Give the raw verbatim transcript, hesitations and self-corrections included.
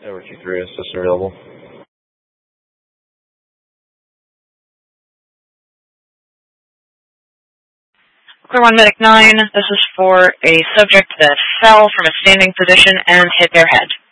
Over two three, assist available. Clear one Medic nine, this is for a subject that fell from a standing position and hit their head.